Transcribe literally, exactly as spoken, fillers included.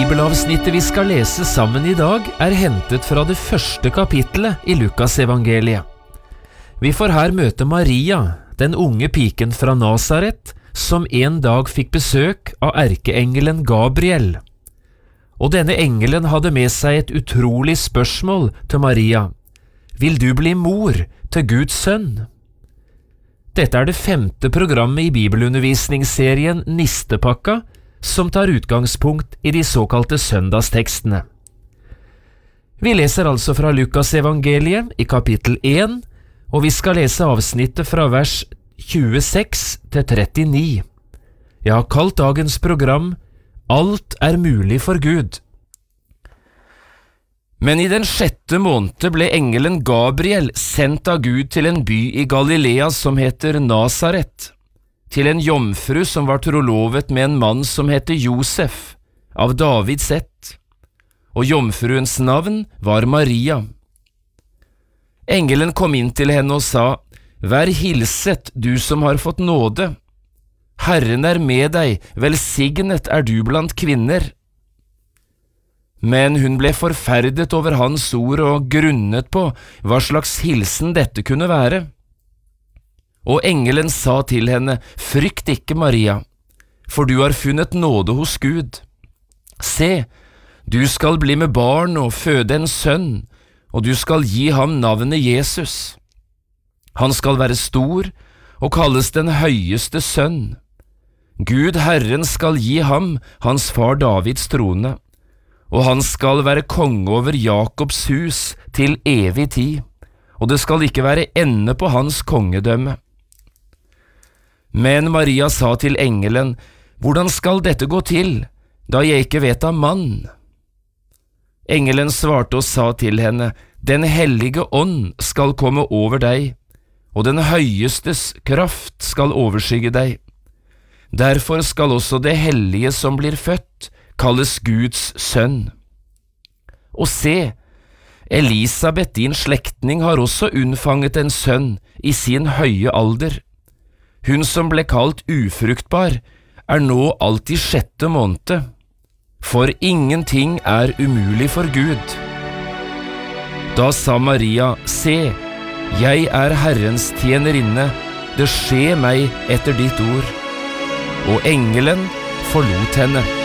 Bibelavsnittet vi skal lese sammen i dag er hentet fra det første kapittelet i Lukas evangeliet. Vi får her møte Maria, den unge piken fra Nazaret, som en dag fikk besøk av erkeengelen Gabriel. Og denne engelen hadde med seg et utrolig spørsmål til Maria. Vil du bli mor til Guds sønn? Dette er det femte programmet i bibelundervisningsserien Nistepakka, som tar utgangspunkt i de såkalte søndagstekstene. Vi leser altså fra Lukas evangeliet i kapittel én, og vi skal lese avsnittet fra vers tjueseks til trettini. Jeg har kalt dagens program Alt er mulig for Gud. Men i den sjette måned ble engelen Gabriel sendt av Gud til en by i Galilea som heter Nazaret, til en jomfru som var trolovet med en mann som heter Josef, av Davids ett, og jomfruens navn var Maria. Engelen kom inn til henne og sa, «Vær hilset, du som har fått nåde. Herren er med deg, velsignet er du blant kvinner.» Men hun ble forferdet over hans ord og grunnet på hva slags hilsen dette kunne være. Og engelen sa til henne, «Frykt ikke, Maria, for du har funnet nåde hos Gud. Se, du skal bli med barn og føde en sønn, og du skal gi ham navnet Jesus. Han skal være stor og kalles den høyeste sønn. Gud Herren skal gi ham hans far Davids trone, og han skal være konge over Jakobs hus til evig tid, og det skal ikke være ende på hans kongedømme.» Men Maria sa til engelen, «Hvordan skal dette gå til, da jeg ikke vet av mann?» Engelen svarte og sa til henne, «Den hellige ånd skal komme over deg, og den høyestes kraft skal overskygge deg. Derfor skal også det hellige som blir født kalles Guds sønn. Og se, Elisabeth, din slektning, har også unnfanget en sønn i sin høye alder. Hun som ble kalt ufruktbar, er nå alt i sjette måned, for ingenting er umulig for Gud.» Da sa Maria, «Se, jeg er Herrens tjenerinne, det skjer meg etter ditt ord.» Og engelen forlot henne.